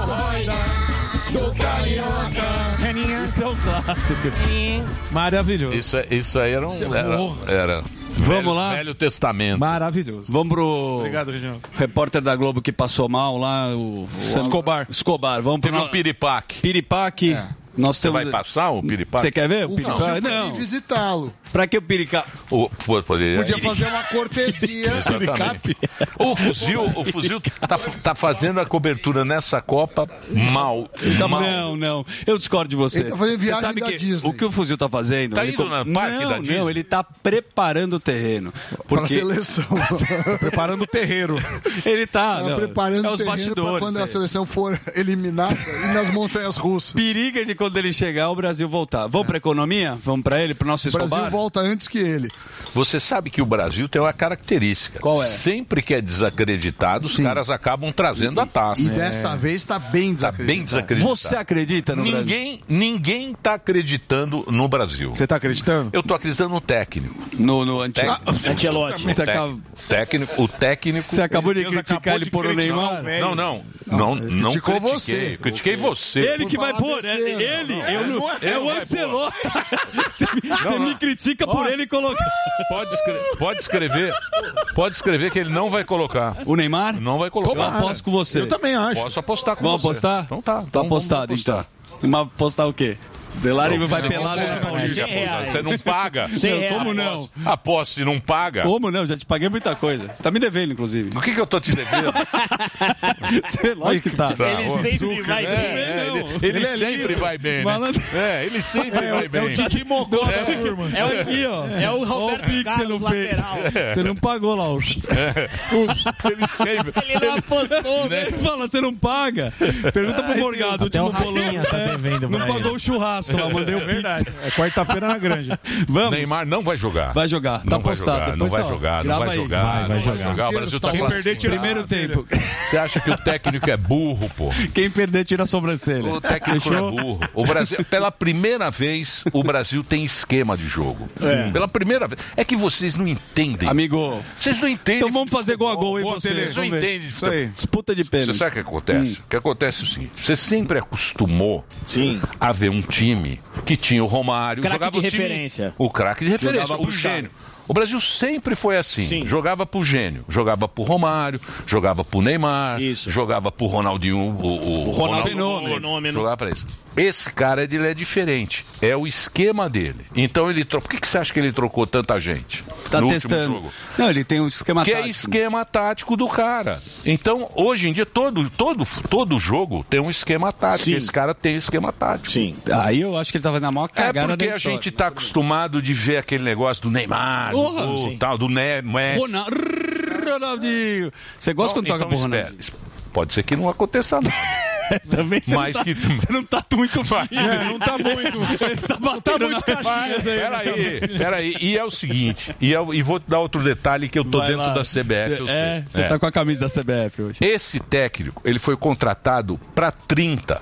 Do Carioca. Isso é um clássico. Maravilhoso. Isso, é- isso aí era um... Era, era Vamos velho, lá? Velho Testamento. Maravilhoso. Vamos pro Obrigado, Reginaldo. repórter da Globo que passou mal lá, o, o Escobar. Escobar. Vamos pro Teve no- um piripaque. Piripaque. É. Nós Você temos... vai passar o piripaque? Você quer ver o O piripaque? Fuzil foi Não. vir visitá-lo. Pra que o piripaque? O, pô, poderia- Podia fazer uma cortesia. Exatamente. O fuzil, o fuzil tá, tá fazendo a cobertura nessa Copa mal. mal. Não, não. Eu discordo de você. Ele tá fazendo Você viagem sabe da que Disney. o que o Fuzil tá fazendo? Tá ele indo no parque não, da Disney? Não, ele tá preparando o terreno. Para a Porque seleção. Preparando o terreiro. ele tá, Tava não, preparando é o os terreno para bastidores. quando a é. seleção for eliminada e nas montanhas russas. Periga de quando ele chegar, o Brasil voltar. Vamos pra economia? Vamos pra ele, pro nosso O Brasil Escobar? volta antes que ele. Você sabe que o Brasil tem uma característica. Qual é? Sempre que é desacreditado, os Sim. caras acabam trazendo a taça. E dessa vez está bem Tá desacreditado. bem desacreditado. Você acredita no Brasil? Ninguém, ninguém tá acreditando no Brasil. Você tá acreditando? Eu tô acreditando no técnico. No, no antigo. Ancelotti. O Tá tec- acab- técnico, o técnico. Você acabou de Deus criticar acabou ele de por o criticar Neymar? o velho. Não, não, não, não criticou critiquei. você. Critiquei você. Ele Por que vai falar pôr, é, besteira. ele, Não, eu não, não é- é não o vai Ancelotti. Você me- Você não. me critica por ele colocar. Pode, escre- pode escrever. Pode escrever que ele não vai colocar. O Neymar? Não vai colocar. Eu aposto com você. Eu também acho. Posso apostar com Vamos você. apostar? Então tá. Tá Então vamos apostado, apostar. então. Mas apostar o quê? Delari vai Você- pelado você- no Paulista. cem reais. Você não paga. cem Não, reais. como não? Aposto se não paga. Como não? Já te paguei muita coisa. Você tá me devendo, inclusive. O que, que eu tô te devendo? Você, lógico que tá. Ele ô, sempre vai É, bem. é, Não. ele ele Ele é sempre livre. vai bem, né? Malandro. É, ele sempre vai bem. É o Didi Mocó da turma. É o, Aqui, ó. é o Ó Roberto o Pix que você não Carlos, fez. lateral. Você não pagou lá. ó. Ele sempre. Ele não apostou, né? Ele fala, você não paga? Pergunta pro Morgado, o Até o último bolão. Rafinha tá É, devendo não pra pagou ele. o churrasco lá, mandei o É Pix. verdade. É quarta-feira na granja. Vamos. Neymar não vai jogar. Vai jogar, tá Não vai apostado. jogar, não Depois, vai ó, jogar, não grava vai aí. jogar, Vai, vai não vai jogar. jogar. O Brasil tá Quem classificado. perder, tira Primeiro tempo. Você acha que o técnico é burro, pô? Quem perder, tira a sobrancelha. O técnico Fechou? é burro. O Brasil, pela primeira vez, o Brasil tem esquema de jogo. Sim. Pela primeira vez. É que vocês não entendem. Amigo, Vocês não entendem. então vamos fazer gol a gol, hein, Boa, você? Tele, Vocês não Vamos ver. entendem de Isso aí. Disputa de pênalti. Você sabe o que acontece? O que acontece é o seguinte: você sempre acostumou Sim. a ver um time que tinha o Romário, Craque jogava de o time- referência. O craque de referência, Jogava o puxado. gênio. O Brasil sempre foi assim. Sim. Jogava pro gênio, jogava pro Romário, jogava pro Neymar, Isso. jogava pro Ronaldinho, o, o, o Ronaldo Fenômeno. Jogava pra isso. Esse cara ele é diferente. É o esquema dele. Então ele trocou. Por que, que você acha que ele trocou tanta gente? Tá no testando. Último jogo? Não, ele tem um esquema que tático. Que é esquema tático do cara. Então, hoje em dia, todo, todo, todo jogo tem um esquema tático. Sim. Esse cara tem esquema tático. Sim. Aí eu acho que ele tava na maior cagada. É porque a gente tá acostumado de ver aquele negócio do Neymar, oh, do, tal, do Messi. Ronaldinho. Você gosta quando então, toca pro Ronaldo? Pode ser que não aconteça nada. Também você Mas não, tá, que... você não tá muito fácil. É, não tá muito. Ele tá batendo tá muito caixinhas aí. Peraí, peraí. E é o seguinte, e, eu, e vou dar outro detalhe que eu tô Vai dentro lá. da C B F. Eu é, sei. você é. tá com a camisa da C B F hoje. Esse técnico, ele foi contratado pra trinta.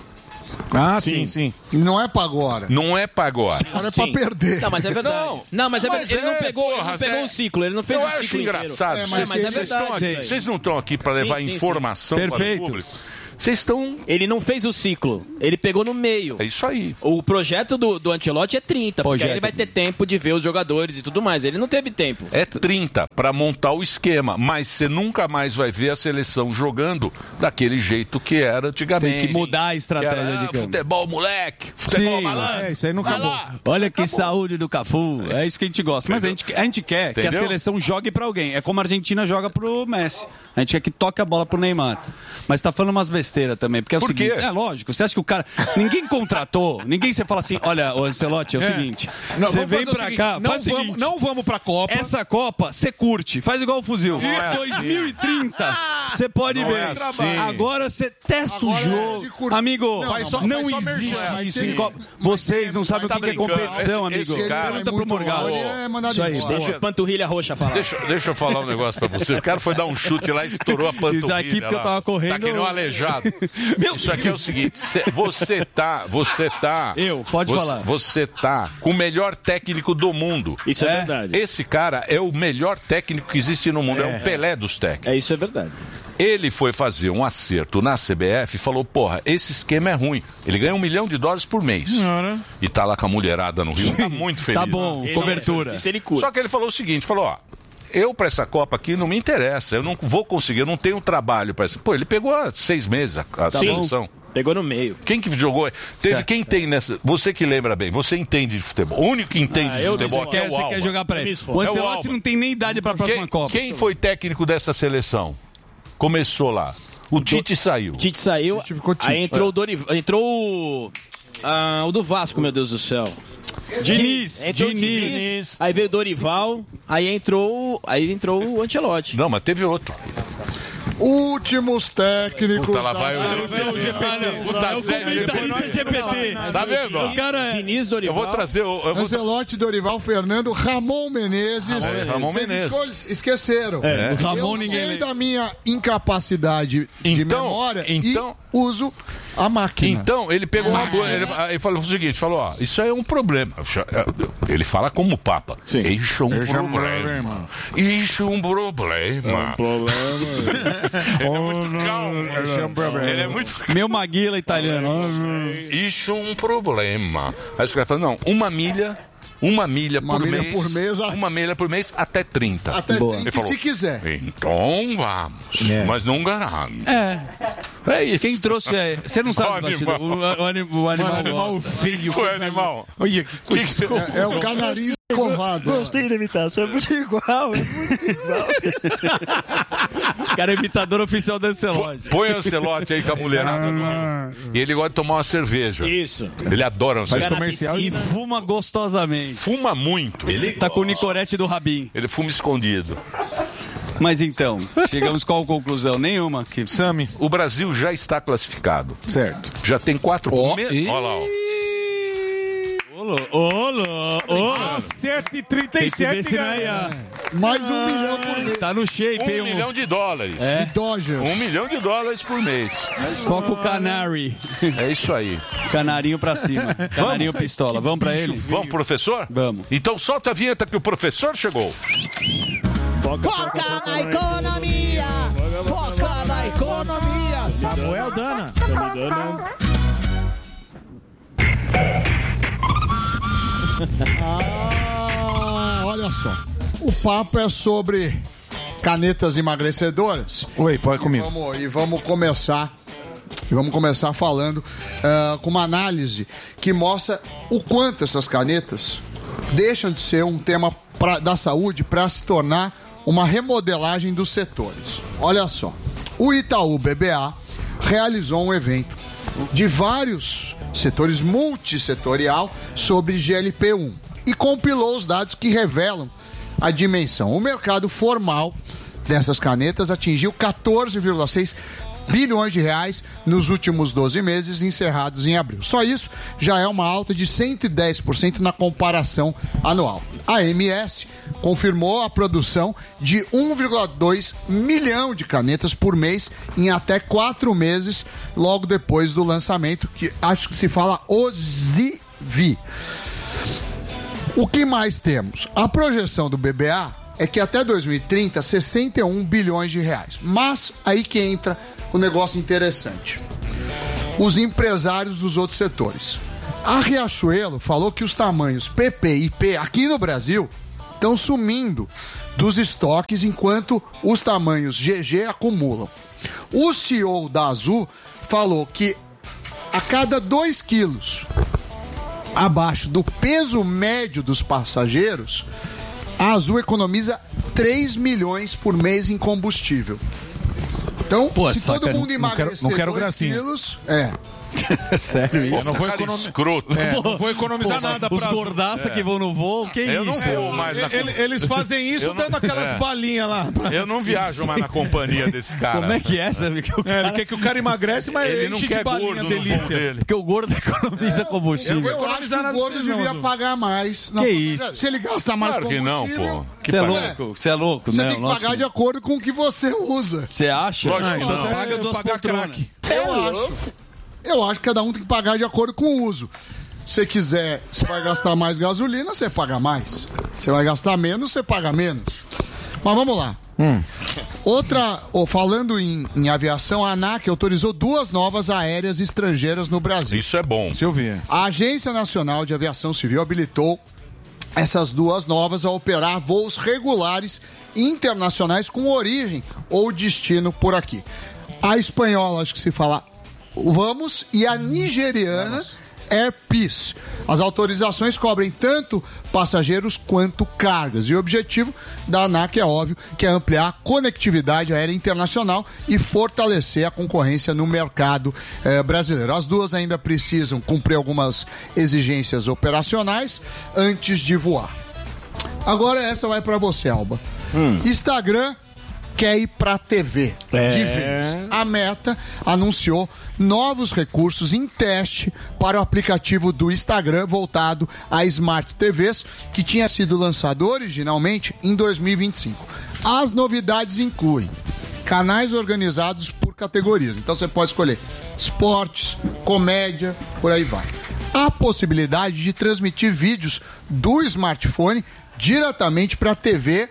Ah, sim, sim. sim. Não é pra agora. Não é pra agora. Agora é pra perder. Não, mas é verdade. Não, não mas é verdade. Ele não pegou, porra, ele não pegou o ciclo, ele não fez eu o ciclo acho engraçado. É, mas, vocês, mas é verdade. Vocês não estão aqui pra levar sim, sim, informação sim. para Perfeito. o público. Vocês estão... Ele não fez o ciclo, ele pegou no meio. É isso aí. O projeto do, do Ancelotti é trinta, porque projeto. aí ele vai ter tempo de ver os jogadores e tudo mais. Ele não teve tempo. É trinta para montar o esquema, mas você nunca mais vai ver a seleção jogando daquele jeito que era antigamente. Tem que mudar a estratégia era, de campo. Futebol moleque, futebol Sim, malandro. É, isso aí não acabou. Olha que acabou. Saúde do Cafu, é isso que a gente gosta. Mas a gente, a gente quer Entendeu? que a seleção jogue para alguém. É como a Argentina joga pro Messi. A gente quer que toque a bola pro Neymar. Mas tá falando umas besteiras também, porque é o Por seguinte, quê? é lógico, você acha que o cara, ninguém contratou, ninguém você fala assim, olha, o Ancelotti, é o é. seguinte, não, você vem pra seguinte, cá, não faz vamos, o seguinte, não vamos pra Copa. Essa Copa, você curte, faz igual o fuzil. É dois mil e trinta, você pode não ver. É assim. Agora você testa Agora o jogo. É cur... Amigo, não, só, não existe isso. Em Copa. Vocês não sabem tá o que, que é competição, esse, amigo. Esse cara, pergunta pro Morgado. É isso aí, deixa a panturrilha roxa falar. Deixa, deixa eu falar um negócio pra você. O cara foi dar um chute lá e estourou a panturrilha. Isso aqui porque eu tava correndo. Tá que nem um aleijado. Isso aqui é o seguinte, você tá, você tá... Eu, pode você, falar. Você tá com o melhor técnico do mundo. Isso é, é verdade. Esse cara é o melhor técnico que existe no mundo, é, é o Pelé dos técnicos. É, isso é verdade. Ele foi fazer um acerto na C B F e falou, porra, esse esquema é ruim. Ele ganha um milhão de dólares por mês. Uhum. E tá lá com a mulherada no Rio, tá muito feliz. Tá bom, ele cobertura. Isso ele cura. Só que ele falou o seguinte, falou, ó, eu pra essa Copa aqui não me interessa, eu não vou conseguir, eu não tenho trabalho pra isso. Pô, ele pegou há seis meses a, a tá solução. Bom. Pegou no meio. Quem que jogou? Teve certo. Quem tem nessa. Você que lembra bem, você entende de futebol. O único que entende ah, de futebol aqui é o Você Alba. quer jogar pra ele. O Ancelotti é não tem nem idade pra próxima quem, Copa. Quem foi técnico dessa seleção? Começou lá. O, o Tite do... saiu. Tite saiu. Tite Tite. Aí entrou é. o Dorival. Entrou o. Ah, o do Vasco, meu Deus do céu. Diniz, entrou Diniz. Diniz. Aí veio o Dorival. Aí entrou. Aí entrou o Ancelotti. Não, mas teve outro. Últimos técnicos. Puta, lá vai o G P T. Puta, o comentarista G P T. Tá vendo? O cara é... Diniz, Dorival. Eu vou trazer o... Eu vou... Ancelotti, Dorival, Fernando, Ramon Menezes. É, Ramon Vocês Menezes. esqueceram. É. Eu Ramon sei ninguém... da minha incapacidade então, de memória então... e uso a máquina. Então, ele pegou uma boa... Ele, ele falou o seguinte, falou, ó, isso aí é um problema. Ele fala como Papa. Sim. Isso é um Isso problema. Isso é um problema. É um problema. Ele é muito calmo. Isso é um problema. Ele é muito calmo. Meu Maguila italiano. Isso é um problema. Aí os caras falam, não, uma milha... Uma milha, uma por, milha mês, por mês. Uma milha por mês até trinta. Até Boa. trinta, falou, se quiser. Então vamos. É. Mas não garanto. É. É isso. Quem trouxe é. Você não sabe, o, animal. O, o, animal, o animal. O animal, o filho. Foi animal. Olha que coisa. Que que é, é o canarinho escovado. Gostei da imitação. É muito igual. É muito igual. Cara, é imitador oficial do Ancelotti. Põe o Ancelotti aí com a mulherada. Ah. E ele gosta de tomar uma cerveja. Isso. Ele adora um Faz comercial. E fuma gostosamente. Fuma muito. Ele tá com o Nicorete do Rabin. Ele fuma escondido. Mas então, chegamos com a conclusão? Nenhuma. Que... Sami. O Brasil já está classificado. Certo. Já tem quatro... Oh, me... e... Olha lá, ó. Olá, olá. Ah, sete e trinta e sete, galera. Mais um ah, milhão por mês. Tá no shape, Um, um milhão de dólares. É. De Dodgers. Um milhão de dólares por mês. Só com o Canary. É isso aí. Canarinho pra cima. Canarinho vamos. Pistola. Vamos pra ele? Vamos, professor? Vamos. Então solta a vinheta que o professor chegou. Foca, Foca na economia. Foca na economia. Samuel Dana. Ah, olha olha só. O papo é sobre canetas emagrecedoras. Oi, pode comigo. E vamos, e vamos começar. E vamos começar falando uh, com uma análise que mostra o quanto essas canetas deixam de ser um tema pra, da saúde para se tornar uma remodelagem dos setores. Olha só, o Itaú B B A realizou um evento de vários setores, multissetorial, sobre G L P um e compilou os dados que revelam a dimensão. O mercado formal dessas canetas atingiu quatorze vírgula seis bilhões de reais nos últimos doze meses, encerrados em abril. Só isso já é uma alta de cento e dez por cento na comparação anual. A M S confirmou a produção de um vírgula dois milhão de canetas por mês em até quatro meses, logo depois do lançamento, que acho que se fala Ozivi. O que mais temos? A projeção do B B A é que até dois mil e trinta, sessenta e um bilhões de reais. Mas aí que entra o negócio interessante. Os empresários dos outros setores. A Riachuelo falou que os tamanhos P P e P aqui no Brasil estão sumindo dos estoques, enquanto os tamanhos G G acumulam. O C E O da Azul falou que a cada dois quilos abaixo do peso médio dos passageiros, a Azul economiza três milhões por mês em combustível. Então, Pô, se saca, todo mundo emagrecer não quero dois gracinha. quilos... É. Sério isso? Eu não vou, economi... escroto. É, não vou economizar Pô, nada os pra... gordaça É. que vão no voo, que Eu isso? não vou mais na... Ele- Eles fazem isso Eu não- dando aquelas É. balinhas lá. pra- Eu não viajo mais na companhia desse cara. Como é que é, sabe? Que o É, cara... ele quer que o cara emagrece, mas Ele ele não enche quer de balinha, gordo no voo delícia. dele. Porque o gordo economiza combustível. Eu vou Eu acho que economizar o nada gordo pra vocês, não, devia Azul. pagar mais. Que isso? Se ele gasta mais Claro que não, combustível, pô. Você é Ué, louco? Você é louco? Você Não, tem que lógico pagar de não. acordo com o que você usa. Você acha? Lógico que então não. você paga É, duas pagar poltronas. crack. Eu acho. Eu acho que cada um tem que pagar de acordo com o uso. Se você quiser, você vai gastar mais gasolina, você paga mais. Você vai gastar menos, você paga menos. Mas vamos lá. Hum. Outra, oh, falando em, em aviação, a ANAC autorizou duas novas aéreas estrangeiras no Brasil. Isso é bom. Se eu vi. A Agência Nacional de Aviação Civil habilitou essas duas novas a operar voos regulares internacionais com origem ou destino por aqui. A espanhola, acho que se fala Vamos, e a nigeriana é P I S. As autorizações cobrem tanto passageiros quanto cargas. E o objetivo da ANAC é óbvio, que é ampliar a conectividade aérea internacional e fortalecer a concorrência no mercado eh, brasileiro. As duas ainda precisam cumprir algumas exigências operacionais antes de voar. Agora essa vai para você, Alba. Hum. Instagram quer ir para a T V É. de vez. A Meta anunciou novos recursos em teste para o aplicativo do Instagram voltado a Smart T Vs, que tinha sido lançado originalmente em dois mil e vinte e cinco. As novidades incluem canais organizados por categorias. Então você pode escolher esportes, comédia, por aí vai. A possibilidade de transmitir vídeos do smartphone diretamente para a T V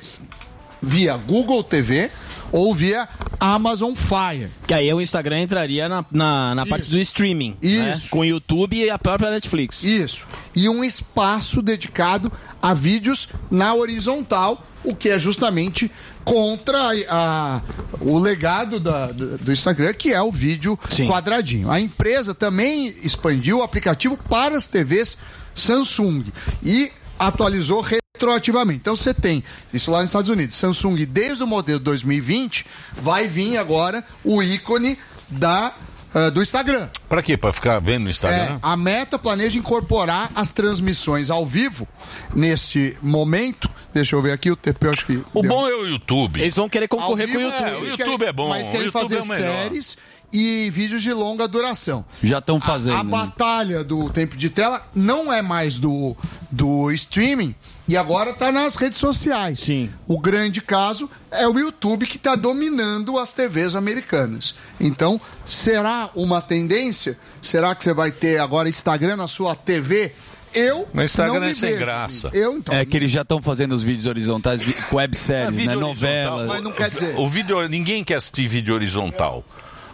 via Google T V ou via Amazon Fire. Que aí o Instagram entraria na, na, na parte do streaming. Né? Isso. Com o YouTube e a própria Netflix. Isso. E um espaço dedicado a vídeos na horizontal, o que é justamente contra a, a- o legado da- do, do Instagram, que é o vídeo Sim. quadradinho. A empresa também expandiu o aplicativo para as T Vs Samsung e atualizou retroativamente. Então você tem, isso lá nos Estados Unidos, Samsung desde o modelo dois mil e vinte, vai vir agora o ícone da, ah, do Instagram. Pra quê? Pra ficar vendo no Instagram? É, a Meta planeja incorporar as transmissões ao vivo nesse momento. Deixa eu ver aqui, o T P eu acho que... O deu- bom é o YouTube. Eles vão querer concorrer Ao com o vivo, YouTube. É, o eles YouTube querem- é bom, Mas o querem YouTube fazer é o melhor. séries e vídeos de longa duração. Já estão A, fazendo. a né? batalha do tempo de tela não é mais do, do streaming e agora tá nas redes sociais. Sim. O grande caso é o YouTube, que está dominando as T Vs americanas. Então, será uma tendência? Será que você vai ter agora Instagram na sua T V? Eu Mas Instagram não me é sem vejo. graça. Eu, então, É que eles já estão fazendo os vídeos horizontais, vi- webséries, É, vídeo né? horizontal, Novelas. mas não quer dizer... O vídeo, ninguém quer assistir vídeo horizontal.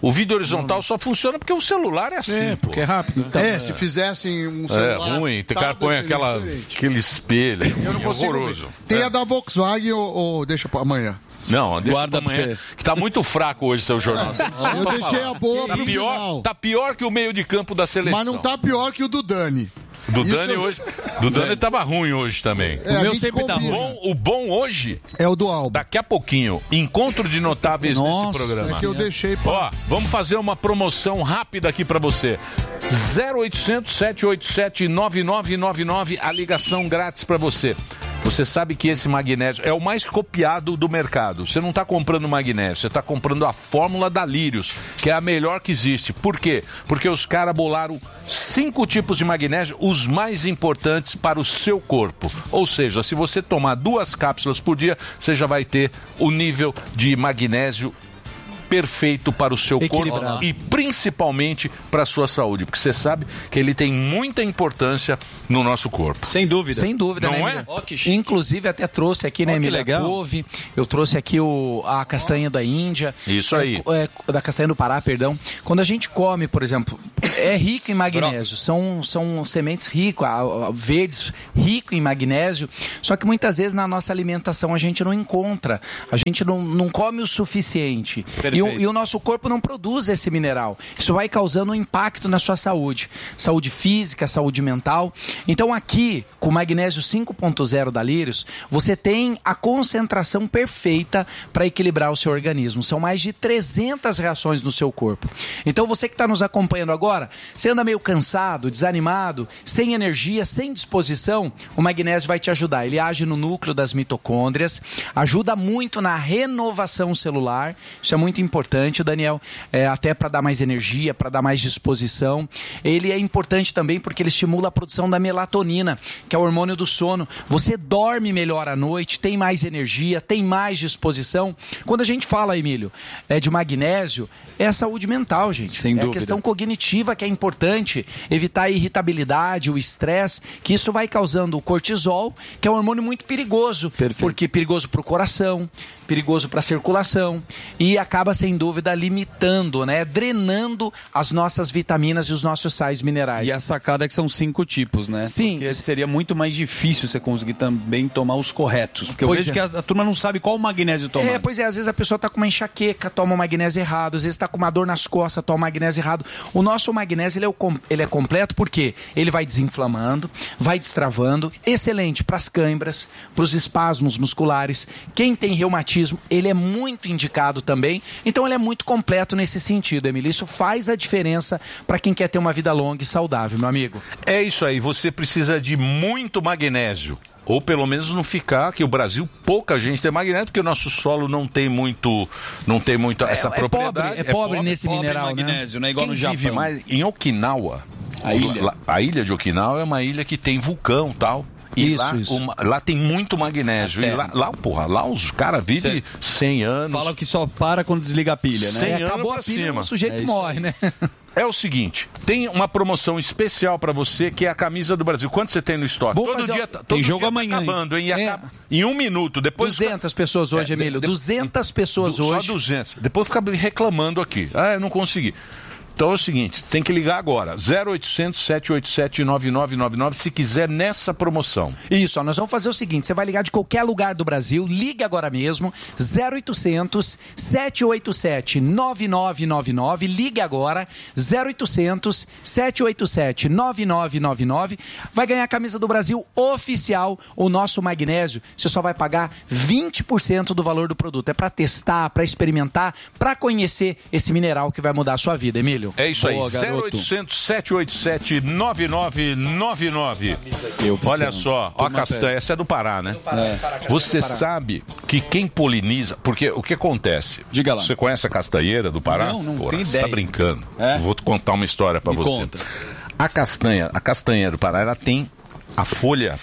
O vídeo horizontal só funciona porque o celular é assim. É, porque é rápido. Então, é, se fizessem um celular... É ruim, o cara põe aquela, aquele espelho. Eu não é consigo horroroso. ver. Tem é. a da Volkswagen ou, ou deixa pra amanhã? Não, deixa Guarda pra amanhã, pra você. que tá muito fraco hoje seu jornal. Eu deixei a boa tá pro pior, final. Tá pior que o meio de campo da seleção. Mas não tá pior que o do Dani. Do Isso Dani eu- hoje. Do Dani tava ruim hoje também. É, a o meu gente sempre tá combina. bom. O bom hoje é o do Alba. Daqui a pouquinho, encontro de notáveis Nossa, nesse programa. é que eu deixei pra... Ó, vamos fazer uma promoção rápida aqui pra você. zero oitocentos, sete oito sete, nove nove nove nove, a ligação grátis pra você. Você sabe que esse magnésio é o mais copiado do mercado. Você não está comprando magnésio, você está comprando a fórmula da Lírios, que é a melhor que existe. Por quê? Porque os caras bolaram cinco tipos de magnésio, os mais importantes para o seu corpo. Ou seja, se você tomar duas cápsulas por dia, você já vai ter o nível de magnésio perfeito para o seu corpo e principalmente para a sua saúde, porque você sabe que ele tem muita importância no nosso corpo. Sem dúvida. Sem dúvida, Não né, é? Emílio? Inclusive, até trouxe aqui, né, Ó, que Emílio? legal. A couve, eu trouxe aqui o, a castanha da Índia. Isso aí. É, é, da castanha do Pará, perdão. Quando a gente come, por exemplo, é rico em magnésio. São, são sementes ricas, verdes, rico em magnésio. Só que muitas vezes na nossa alimentação a gente não encontra. A gente não, não come o suficiente. E o, e o nosso corpo não produz esse mineral. Isso vai causando um impacto na sua saúde. Saúde física, saúde mental. Então aqui, com o magnésio cinco ponto zero da Lírios, você tem a concentração perfeita para equilibrar o seu organismo. São mais de trezentas reações no seu corpo. Então você que está nos acompanhando agora, você anda meio cansado, desanimado, sem energia, sem disposição, o magnésio vai te ajudar. Ele age no núcleo das mitocôndrias, ajuda muito na renovação celular. Isso é muito importante, Daniel, é, até para dar mais energia, para dar mais disposição. Ele é importante também porque ele estimula a produção da melatonina, que é o hormônio do sono. Você dorme melhor à noite, tem mais energia, tem mais disposição. Quando a gente fala, Emílio, é, de magnésio, é a saúde mental, gente. Sem é dúvida. a questão cognitiva que é importante, evitar a irritabilidade, o estresse, que isso vai causando o cortisol, que é um hormônio muito perigoso, porque é perigoso para o coração, perigoso para a circulação e acaba, sem dúvida, limitando, né, drenando as nossas vitaminas e os nossos sais minerais. E a sacada é que são cinco tipos, né? Sim. Porque seria muito mais difícil você conseguir também tomar os corretos. Porque Pois eu vejo é. que a, a turma não sabe qual magnésio tomar. É, pois é, às vezes a pessoa tá com uma enxaqueca, toma o magnésio errado, às vezes tá com uma dor nas costas, toma o magnésio errado. O nosso magnésio, ele é, o com- ele é completo porque ele vai desinflamando, vai destravando, excelente para as câimbras, para os espasmos musculares. Quem tem reumatismo, ele é muito indicado também. Então ele é muito completo nesse sentido, Emílio. Isso faz a diferença para quem quer ter uma vida longa e saudável, meu amigo. É isso aí, você precisa de muito magnésio. Ou pelo menos não ficar, que o Brasil, pouca gente tem magnésio, porque o nosso solo não tem muito, não tem muito essa é propriedade. pobre, é pobre nesse mineral, em magnésio, né? né? Igual Quem no Japão. vive mais em Okinawa, A ilha. lá- a ilha de Okinawa é uma ilha que tem vulcão e tal. E Isso, lá, isso. uma- lá tem muito magnésio. E lá, lá, porra, lá os caras vivem Cê- cem anos. Falam que só para quando desliga a pilha, né? cem É, anos acabou pra a pilha, cima. o sujeito É isso morre, né? É o seguinte, tem uma promoção especial pra você, que é a camisa do Brasil. Quanto você tem no estoque? Vou todo fazer dia, um- tá- todo Tem jogo dia tá amanhã, hein? acabando, hein? E É. acaba em um minuto. Depois duzentas pessoas hoje, É, Emílio. de- duzentas pessoas Du- hoje. Só duzentos. Depois fica reclamando aqui. Ah, eu não consegui. Então é o seguinte, tem que ligar agora. zero oitocentos, sete oito sete, nove nove nove nove se quiser nessa promoção. Isso, ó, nós vamos fazer o seguinte, você vai ligar de qualquer lugar do Brasil, liga agora mesmo, zero oitocentos, sete oito sete, nove nove nove nove, ligue agora, zero oitocentos, sete oito sete, nove nove nove nove, vai ganhar a camisa do Brasil oficial, o nosso magnésio, você só vai pagar vinte por cento do valor do produto, é para testar, para experimentar, para conhecer esse mineral que vai mudar a sua vida, Emílio. É isso Boa, aí, zero garoto. oitocentos, sete oito sete, nove nove nove nove. Eu Olha preciso. só, ó a Toma castanha, pé. essa é do Pará, né? É. Você sabe que quem poliniza, porque o que acontece? Diga lá. Você conhece a castanheira do Pará? Não, não Porra, tenho você ideia. tá brincando. É? Vou te contar uma história pra Me você. conta. A castanha, a castanheira do Pará, ela tem a folha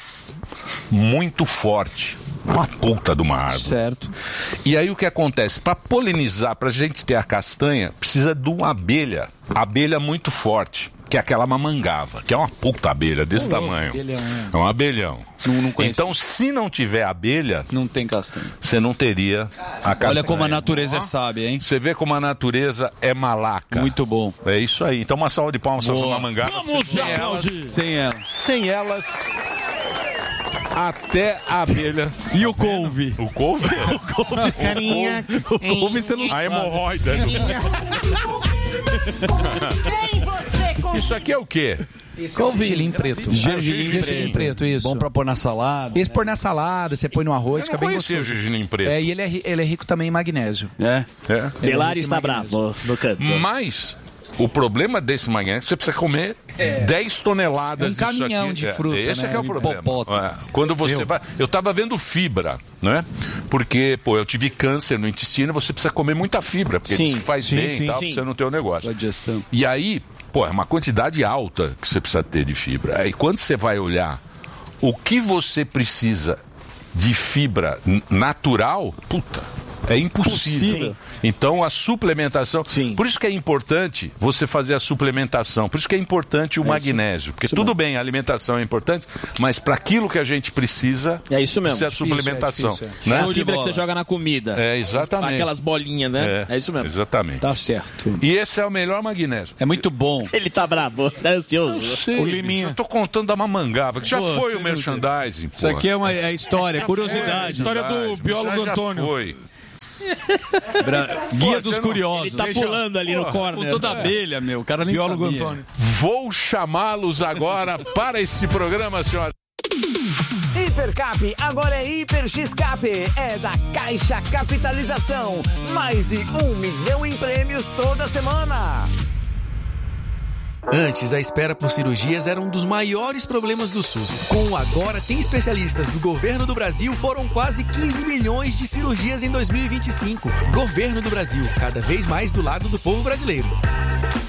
muito forte. Uma puta de uma árvore. Certo. E aí o que acontece? Para polinizar, para a gente ter a castanha, precisa de uma abelha. Abelha muito forte. que é aquela mamangava, que é uma puta abelha desse Oh, tamanho. abelhão, é. é um abelhão. Não, não então, se não tiver abelha... Não tem castanha. Você não teria a castanha. Olha como a natureza é sábia, hein? Você vê como a natureza é malaca. Muito bom. É isso aí. Então, uma salva de palmas para as mamangavas. Vamos já, Claudio. Sem elas. Sem elas... Até a abelha. E o couve? O couve? O couve. Carinha. O couve você não A sabe. hemorroida. Isso aqui é o quê? Esse é o gergelim preto. Gergelim, gergelim preto, isso. Bom pra pôr na salada. Esse pôr na salada, você põe no arroz, Eu não fica bem conhecia gostoso. o gergelim preto. É, e ele é, ri- ele é rico também em magnésio. É? É. Belário está bravo no canto. Mas o problema desse magnésio é que você precisa comer dez toneladas Um disso caminhão aqui. de É, fruta, Esse né? é que é o Um problema. hipopótamo. É. Quando você Eu. vai... Eu tava vendo fibra, né? Porque, pô, eu tive câncer no intestino, você precisa comer muita fibra, porque Sim, diz que faz sim, bem sim, e tal, sim. pra você não ter o negócio. A digestão. E aí, pô, é uma quantidade alta que você precisa ter de fibra. Aí quando você vai olhar o que você precisa de fibra n- natural, puta, é impossível. Possível. Então a suplementação, Sim. por isso que é importante você fazer a suplementação, por isso que é importante o magnésio, porque tudo bem, a alimentação é importante, mas para aquilo que a gente precisa, É isso mesmo. precisa a Difícil, suplementação, é difícil, né? A Show de fibra que bola. você joga na comida. É, exatamente. Aquelas bolinhas, né? É, isso mesmo. Exatamente. Tá certo. E esse é o melhor magnésio. É muito bom. Ele tá bravo, tá ansioso. Sei, O bicho, Liminha. eu tô contando da mamangava, que já Pô, foi você o não merchandising. Isso aqui é uma é a história, é curiosidade. história do biólogo já Antônio. Foi. Bra- Guia Pô, dos você não- curiosos. Ele tá pulando ali no Com corner. toda abelha, meu. O cara nem Biólogo sabia. Antônio. Vou chamá-los agora para esse programa, senhora. Hipercap, agora é Hiper X-Cap, é da Caixa Capitalização. Mais de um milhão em prêmios toda semana. Antes, a espera por cirurgias era um dos maiores problemas do SUS. Com o Agora Tem Especialistas do Governo do Brasil, foram quase quinze milhões de cirurgias em dois mil e vinte e cinco. Governo do Brasil, cada vez mais do lado do povo brasileiro.